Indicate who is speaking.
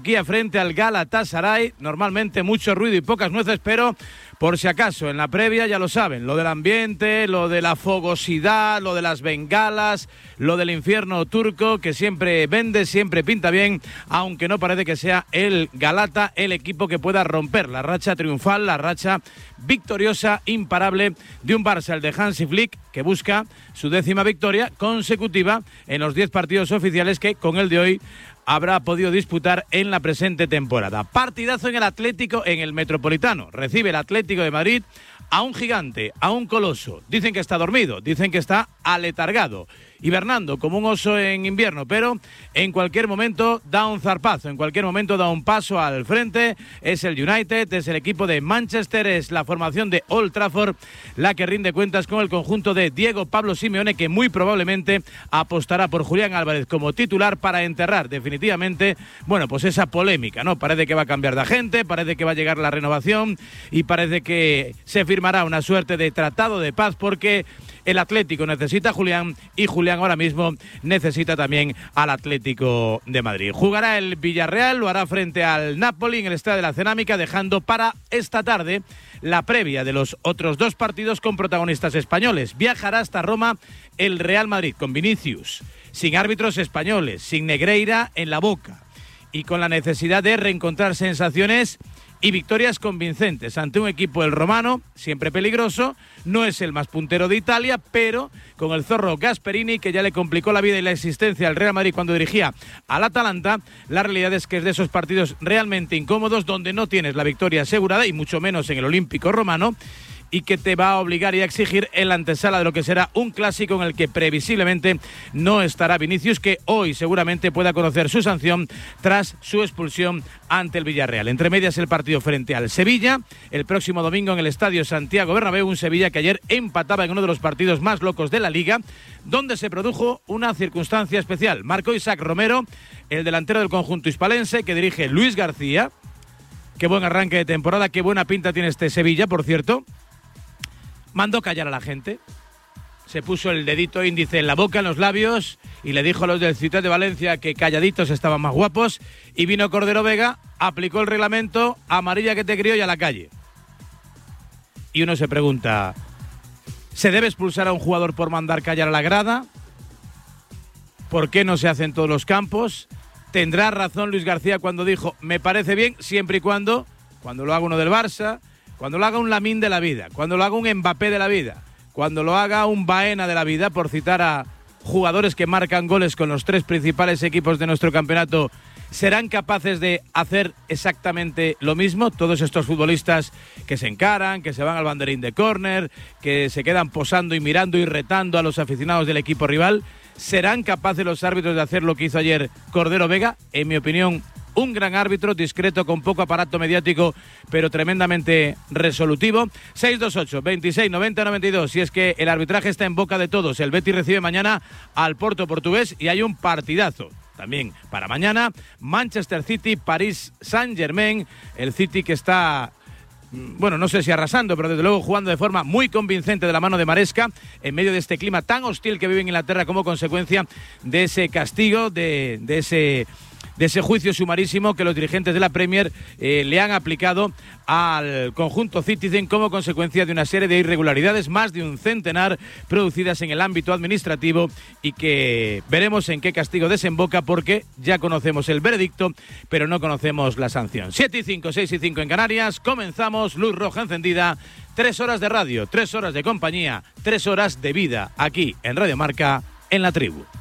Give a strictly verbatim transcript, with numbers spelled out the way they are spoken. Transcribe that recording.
Speaker 1: Aquí frente al Galatasaray, normalmente mucho ruido y pocas nueces, pero por si acaso, en la previa ya lo saben, lo del ambiente, lo de la fogosidad, lo de las bengalas, lo del infierno turco, que siempre vende, siempre pinta bien, aunque no parece que sea el Galata el equipo que pueda romper la racha triunfal, la racha victoriosa, imparable de un Barça, el de Hansi Flick, que busca su décima victoria consecutiva en los diez partidos oficiales que con el de hoy habrá podido disputar en la presente temporada. Partidazo en el Atlético, en el Metropolitano. Recibe el Atlético de Madrid a un gigante, a un coloso. Dicen que está dormido, dicen que está aletargado, hibernando como un oso en invierno, pero en cualquier momento da un zarpazo, en cualquier momento da un paso al frente. Es el United, es el equipo de Manchester, es la formación de Old Trafford la que rinde cuentas con el conjunto de Diego Pablo Simeone, que muy probablemente apostará por Julián Álvarez como titular para enterrar definitivamente, bueno, pues esa polémica, ¿no? Parece que va a cambiar de agente, parece que va a llegar la renovación y parece que se firmará una suerte de tratado de paz, porque el Atlético necesita a Julián y Julián ahora mismo necesita también al Atlético de Madrid. Jugará el Villarreal, lo hará frente al Napoli en el Estadio de la Cerámica, dejando para esta tarde la previa de los otros dos partidos con protagonistas españoles. Viajará hasta Roma el Real Madrid con Vinicius, sin árbitros españoles, sin Negreira en la boca y con la necesidad de reencontrar sensaciones y victorias convincentes ante un equipo, el romano, siempre peligroso. No es el más puntero de Italia, pero con el zorro Gasperini, que ya le complicó la vida y la existencia al Real Madrid cuando dirigía al Atalanta, la realidad es que es de esos partidos realmente incómodos donde no tienes la victoria asegurada, y mucho menos en el Olímpico Romano, y que te va a obligar y a exigir en la antesala de lo que será un clásico en el que previsiblemente no estará Vinicius, que hoy seguramente pueda conocer su sanción tras su expulsión ante el Villarreal. Entre medias el partido frente al Sevilla, el próximo domingo en el Estadio Santiago Bernabéu, un Sevilla que ayer empataba en uno de los partidos más locos de la Liga, donde se produjo una circunstancia especial. Marcó Isaac Romero, el delantero del conjunto hispalense que dirige Luis García. Qué buen arranque de temporada, qué buena pinta tiene este Sevilla, por cierto. Mandó callar a la gente, se puso el dedito índice en la boca, en los labios, y le dijo a los del Ciutat de Valencia que calladitos estaban más guapos, y vino Cordero Vega, aplicó el reglamento, amarilla que te crió y a la calle. Y uno se pregunta, ¿se debe expulsar a un jugador por mandar callar a la grada? ¿Por qué no se hace en todos los campos? ¿Tendrá razón Luis García cuando dijo, me parece bien, siempre y cuando, cuando lo haga uno del Barça, cuando lo haga un Lamine de la vida, cuando lo haga un Mbappé de la vida, cuando lo haga un Baena de la vida, por citar a jugadores que marcan goles con los tres principales equipos de nuestro campeonato, serán capaces de hacer exactamente lo mismo? Todos estos futbolistas que se encaran, que se van al banderín de córner, que se quedan posando y mirando y retando a los aficionados del equipo rival, ¿serán capaces los árbitros de hacer lo que hizo ayer Cordero Vega? En mi opinión, un gran árbitro, discreto, con poco aparato mediático, pero tremendamente resolutivo. seis dos ocho, veintiséis, noventa, noventa y dos. Si es que el arbitraje está en boca de todos. El Betis recibe mañana al Porto portugués y hay un partidazo también para mañana. Manchester City, París Saint-Germain. El City que está, bueno, no sé si arrasando, pero desde luego jugando de forma muy convincente de la mano de Maresca, en medio de este clima tan hostil que vive en Inglaterra como consecuencia de ese castigo, de, de ese... de ese juicio sumarísimo que los dirigentes de la Premier eh, le han aplicado al conjunto Citizen como consecuencia de una serie de irregularidades, más de un centenar, producidas en el ámbito administrativo, y que veremos en qué castigo desemboca, porque ya conocemos el veredicto, pero no conocemos la sanción. siete y cinco, seis y cinco en Canarias, comenzamos Luz Roja Encendida, tres horas de radio, tres horas de compañía, tres horas de vida, aquí en Radio Marca, en La Tribu.